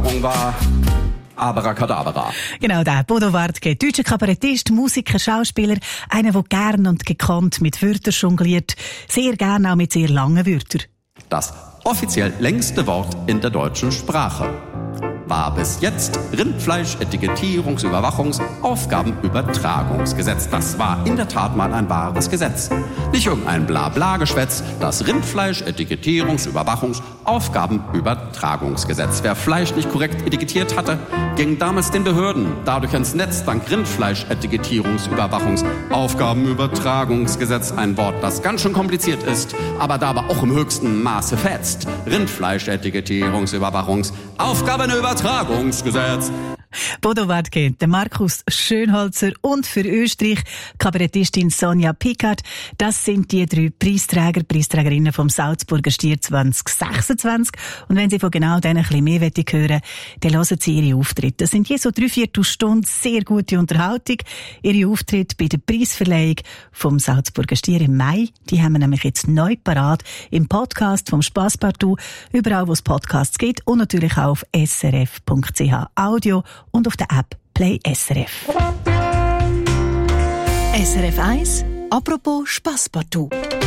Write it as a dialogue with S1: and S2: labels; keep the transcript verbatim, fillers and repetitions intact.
S1: Überwachung war Abracadabra.
S2: Genau, der Bodo Wartke, deutscher Kabarettist, Musiker, Schauspieler, einer, der gern und gekonnt mit Wörtern jongliert, sehr gern auch mit sehr langen Wörtern.
S1: Das offiziell längste Wort in der deutschen Sprache war bis jetzt Rindfleisch-Etikettierungs-Überwachungs-Aufgabenübertragungsgesetz. Das war in der Tat mal ein wahres Gesetz. Nicht irgendein Blabla-Geschwätz, das Rindfleisch-Etikettierungs-Überwachungs-Aufgabenübertragungsgesetz. Wer Fleisch nicht korrekt etikettiert hatte, ging damals den Behörden dadurch ins Netz dank Rindfleisch-Etikettierungs-Überwachungs-Aufgabenübertragungsgesetz. Ein Wort, das ganz schön kompliziert ist, aber dabei auch im höchsten Maße fetzt. Rindfleisch-Etikettierungs-Überwachungs-Aufgabenübertragungsgesetz. Tragungsgesetz.
S2: Bodo Wartke, der Markus Schönholzer und für Österreich Kabarettistin Sonja Pickard. Das sind die drei Preisträger, Preisträgerinnen vom Salzburger Stier zwanzig sechsundzwanzig. Und wenn Sie von genau denen ein bisschen mehr hören wollen, dann hören Sie ihre Auftritte. Das sind je so drei Viertelstunden sehr gute Unterhaltung. Ihre Auftritte bei der Preisverleihung vom Salzburger Stier im Mai, die haben wir nämlich jetzt neu parat im Podcast vom Spasspartout, überall wo es Podcasts gibt und natürlich auch auf s r f punkt c h Audio und auf der App Play S R F.
S3: S R F eins, apropos Spasspartout.